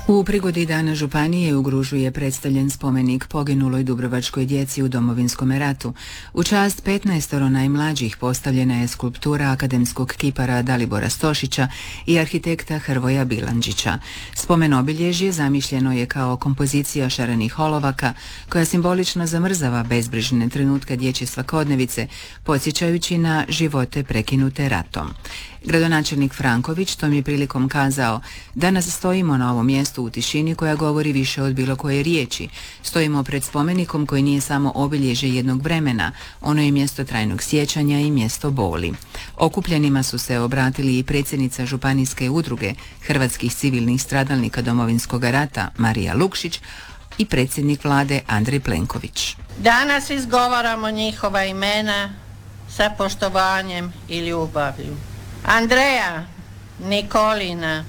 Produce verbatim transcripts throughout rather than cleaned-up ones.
U prigodi Dana Županije u Gružu je predstavljen spomenik poginuloj dubrovačkoj djeci u Domovinskom ratu. U čast petnaestoro najmlađih postavljena je skulptura akademskog kipara Dalibora Stošića i arhitekta Hrvoja Bilandžića. Spomen obilježje zamišljeno je kao kompozicija šarenih olovaka koja simbolično zamrzava bezbrižne trenutke dječje svakodnevice, podsjećajući na živote prekinute ratom. Gradonačelnik Franković tom je prilikom kazao: danas stojimo na ovom mjestu u tišini koja govori više od bilo koje riječi. Stojimo pred spomenikom koji nije samo obilježje jednog vremena, ono je mjesto trajnog sjećanja i mjesto boli. Okupljenima su se obratili i predsjednica Županijske udruge hrvatskih civilnih stradalnika Domovinskog rata Marija Lukšić i predsjednik vlade Andrej Plenković. Danas izgovaramo njihova imena sa poštovanjem i ljubavlju. Andreja, Nikolina,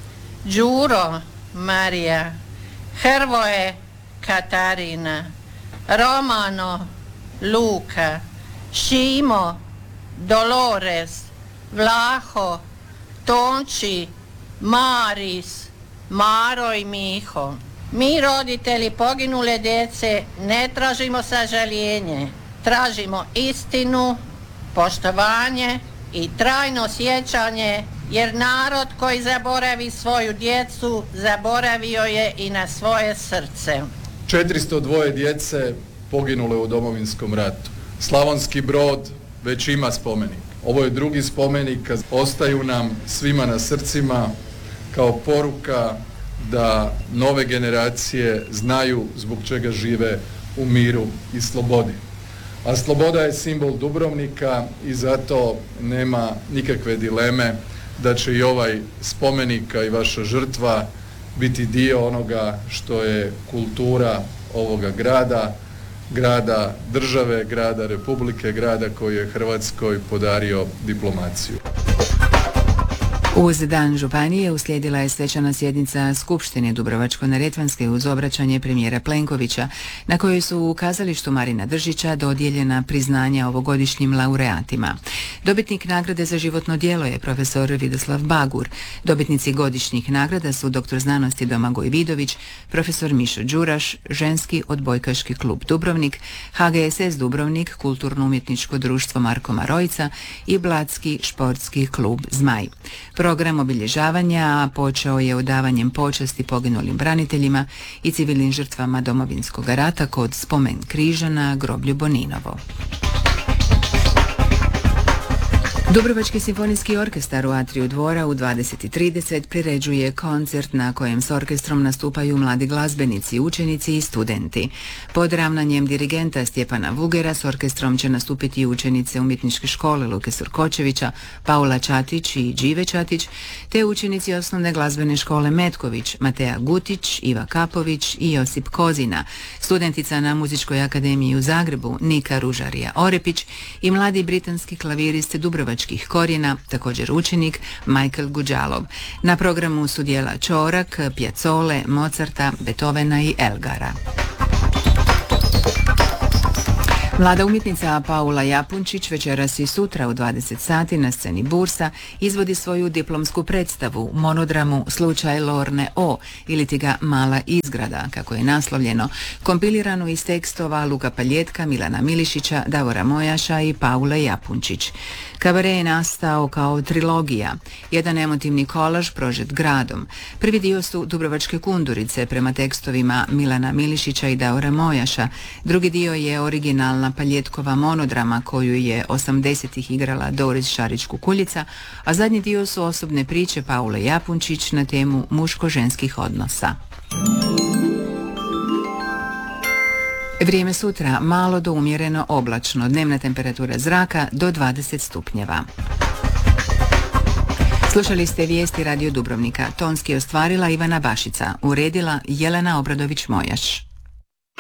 Đuro, Marija, Hrvoje, Katarina, Romano, Luka, Šimo, Dolores, Vlaho, Tonči, Maris, Maro i Miho. Mi, roditelji poginule djece, ne tražimo sažaljenje, tražimo istinu, poštovanje i trajno sjećanje, jer narod koji zaboravi svoju djecu, zaboravio je i na svoje srce. četiristo dva djece poginule u Domovinskom ratu. Slavonski Brod već ima spomenik. Ovo je drugi spomenik, ostaju nam svima na srcima kao poruka da nove generacije znaju zbog čega žive u miru i slobodi. A sloboda je simbol Dubrovnika i zato nema nikakve dileme da će i ovaj spomenik i vaša žrtva biti dio onoga što je kultura ovoga grada, grada države, grada Republike, grada koji je Hrvatskoj podario diplomaciju. Uz Dan Županije uslijedila je svečana sjednica Skupštine Dubrovačko-neretvanske uz obraćanje premijera Plenkovića, na kojoj su u kazalištu Marina Držića dodijeljena priznanja ovogodišnjim laureatima. Dobitnik nagrade za životno djelo je profesor Vidoslav Bagur. Dobitnici godišnjih nagrada su doktor znanosti Domagoj Vidović, profesor Mišo Đuraš, ženski odbojkaški klub Dubrovnik, H G S S Dubrovnik, kulturno-umjetničko društvo Marko Marojica i Blatski športski klub Zmaj. Program obilježavanja počeo je odavanjem počasti poginulim braniteljima i civilnim žrtvama Domovinskog rata kod spomen križa na groblju Boninovo. Dubrovački simfonijski orkestar u atriju dvora u dvadeset i trideset priređuje koncert na kojem s orkestrom nastupaju mladi glazbenici, učenici i studenti. Pod ravnanjem dirigenta Stjepana Vugera s orkestrom će nastupiti i učenice umjetničke škole Luke Surkočevića, Paula Čatić i Đive Čatić, te učenici osnovne glazbene škole Metković, Mateja Gutić, Iva Kapović i Josip Kozina, studentica na Muzičkoj akademiji u Zagrebu Nika Ružarija Orepić i mladi britanski klavirist Dubrovački korijena, također učenik Michael Guđalov. Na programu su djela Čorak, Piazzole, Mozarta, Beethovena i Elgara. Mlada umjetnica Paula Japunčić večeras i sutra u dvadeset sati na sceni Bursa izvodi svoju diplomsku predstavu, monodramu Slučaj Lorne O, ili ti ga Mala izgrada, kako je naslovljeno, kompiliranu iz tekstova Luka Paljetka, Milana Milišića, Davora Mojaša i Paule Japunčić. Kabare je nastao kao trilogija, jedan emotivni kolaž prožet gradom. Prvi dio su Dubrovačke kundurice prema tekstovima Milana Milišića i Davora Mojaša, drugi dio je originalna Paljetkova monodrama koju je osamdesetih igrala Doris Šarić-Kukuljica, a zadnji dio su osobne priče Paule Japunčić na temu muško-ženskih odnosa. Vrijeme sutra malo do umjereno oblačno, dnevna temperatura zraka do dvadeset stupnjeva. Slušali ste vijesti Radio Dubrovnika, tonski ostvarila Ivana Bašica, uredila Jelena Obradović-Mojaš.